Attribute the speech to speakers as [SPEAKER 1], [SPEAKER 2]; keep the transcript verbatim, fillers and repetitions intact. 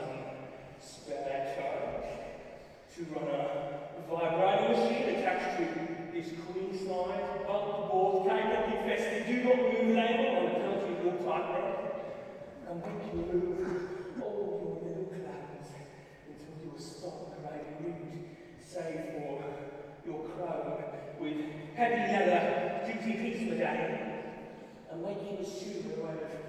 [SPEAKER 1] some spare charge to run a vibrating machine attached to this queen-size bulk board capable infested do not move label on the penalty of your tight neck and make you move all your little clams until you will stop creating rude, save for your crow with heavy leather duty piece medallion and make you assume a way of